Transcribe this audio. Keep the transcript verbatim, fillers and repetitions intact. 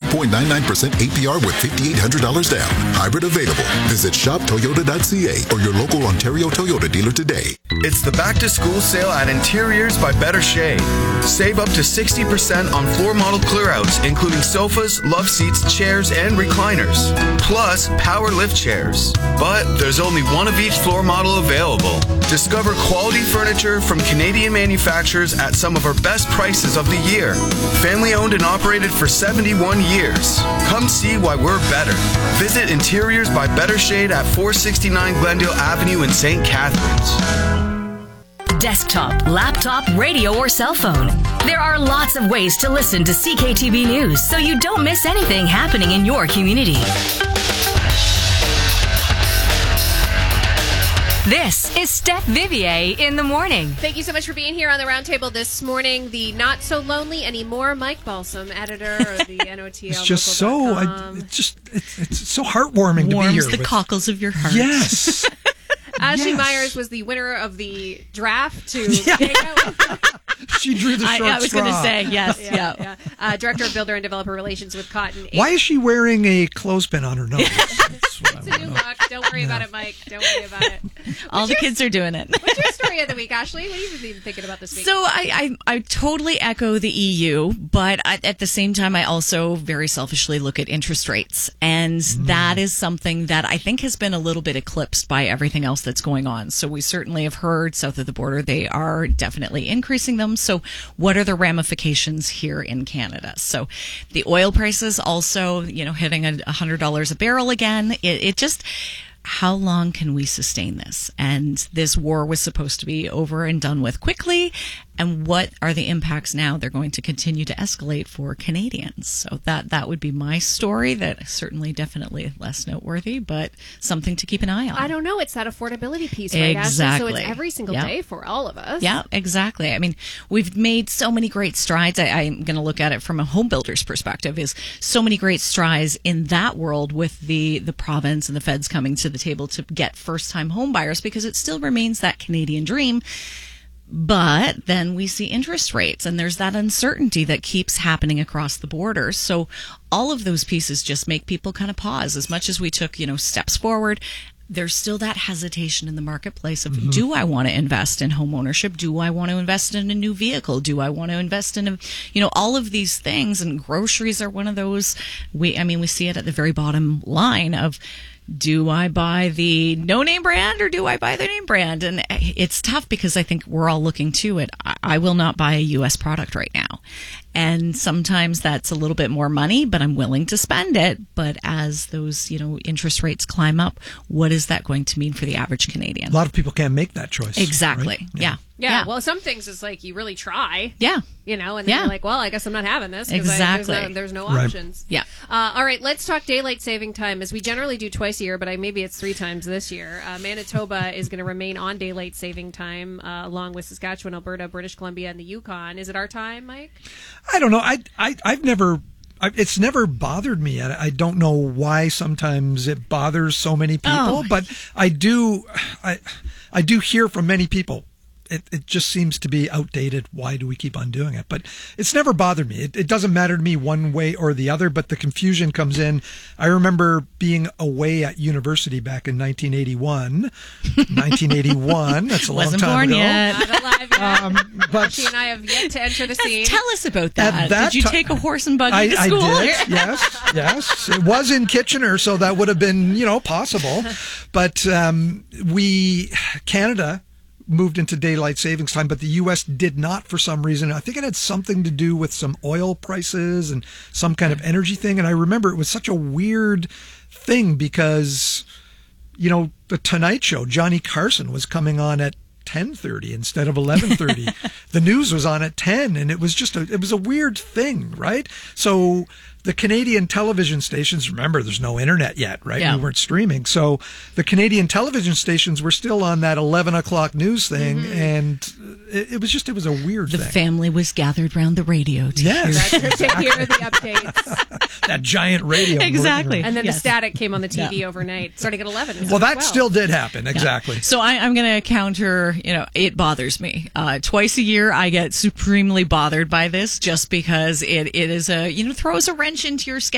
point nine nine percent A P R with five thousand eight hundred dollars down. Hybrid available. Visit shop toyota dot c a or your local Ontario Toyota dealer today. It's the back to school sale at Interiors by Better Shade. Save up to sixty percent on floor model clearouts, including sofas, love seats, chairs, and recliners. Plus, power lift chairs. But there's only one of each floor model available. Discover quality furniture from Canadian manufacturers at some of our best prices of the year. Family owned and operated for seventy-one years. Come see why we're better. Visit Interiors by Better Shade at four sixty-nine Glendale Avenue in Saint Catharines. Desktop, laptop, radio, or cell phone. There are lots of ways to listen to C K T V News so you don't miss anything happening in your community. This is Steph Vivier in the morning. Thank you so much for being here on the roundtable this morning. The Not So Lonely Anymore Mike Balsam, editor of the N O T L. It's just so, I, it's just, it's, it's so heartwarming Warms to be here. the with, cockles of your heart. Yes. Ashley yes. Myers was the winner of the draft to Yeah. hang out. She drew the short I, I was going to straw. say, yes, Yeah, yeah. yeah. Uh, Director of Builder and Developer Relations with Cotton. Why is she wearing a clothespin on her nose? That's what I It's a wanna new know. look. Don't worry about it, Mike. Don't worry about it. All the kids are doing it. What's your story of the week, Ashley? What have you been thinking about this week? So I, I, I totally echo the E U, but I, at the same time, I also very selfishly look at interest rates. And Mm. that is something that I think has been a little bit eclipsed by everything else that's going on. So we certainly have heard south of the border, they are definitely increasing them. So what are the ramifications here in Canada? So the oil prices also, you know, hitting a one hundred dollars a barrel again. It, it just... How long can we sustain this? And this war was supposed to be over and done with quickly. And what are the impacts now? They're going to continue to escalate for Canadians. So that, that would be my story. That certainly definitely less noteworthy, but something to keep an eye on. I don't know. It's that affordability piece, right, Exactly. Ashley? So it's every single Yep. day for all of us. Yeah, exactly. I mean, we've made so many great strides. I, I'm going to look at it from a home builder's perspective, is so many great strides in that world with the, the province and the feds coming to the table to get first-time home buyers, because it still remains that Canadian dream. But then we see interest rates, and there's that uncertainty that keeps happening across the border. So all of those pieces just make people kind of pause. As much as we took, you know, steps forward, there's still that hesitation in the marketplace of, mm-hmm. do I want to invest in home ownership? Do I want to invest in a new vehicle? Do I want to invest in a, you know, all of these things? And groceries are one of those. We, I mean, we see it at the very bottom line of, do I buy the no-name brand or do I buy the name brand? And it's tough because I think we're all looking to it. I will not buy a U S product right now. And sometimes that's a little bit more money, but I'm willing to spend it. But as those, you know, interest rates climb up, what is that going to mean for the average Canadian? A lot of people can't make that choice. Exactly. Right? Yeah. Yeah, well, some things it's like you really try. Yeah. You know, and then Yeah. you're like, well, I guess I'm not having this. 'cause Exactly. I, there's no, there's no Right. options. Yeah. Uh, all right, let's talk daylight saving time, as we generally do twice a year, but I, maybe it's three times this year. Uh, Manitoba is going to remain on daylight saving time, uh, along with Saskatchewan, Alberta, British Columbia, and the Yukon. Is it our time, Mike? I don't know. I, I, I've never... I- It's never bothered me. I I don't know why sometimes it bothers so many people, Oh. but I do, I, I do hear from many people. It, it just seems to be outdated. Why do we keep on doing it? But it's never bothered me. It, it doesn't matter to me one way or the other, but the confusion comes in. I remember being away at university back in nineteen eighty-one. nineteen eighty-one. That's a long Wasn't time born ago. yet. Not alive yet. Um, but She and I have yet to enter the scene. Tell us about that. At that Did you ti- take a horse and buggy I, to I school? did. Yes, yes. It was in Kitchener, so that would have been, you know, possible. But um, we, Canada, moved into daylight savings time, but the U S did not for some reason. I think it had something to do with some oil prices and some kind of energy thing. And I remember it was such a weird thing because, you know, the Tonight Show, Johnny Carson was coming on at ten thirty instead of eleven thirty. The news was on at ten, and it was just a, it was a weird thing, right? So the Canadian television stations, remember, there's no internet yet, right? Yeah. We weren't streaming. So the Canadian television stations were still on that eleven o'clock news thing, mm-hmm. and it, it was just, it was a weird The thing. family was gathered round the radio to Yes. hear. to hear the updates. That giant radio. Exactly. And then Yes. the static came on the T V Yeah. overnight, starting at eleven. Well, that Wow. still did happen. Exactly. So I, I'm going to counter, you know, it bothers me. Uh, twice a year, I get supremely bothered by this just because it, it is a, you know, throws a wrench into your schedule.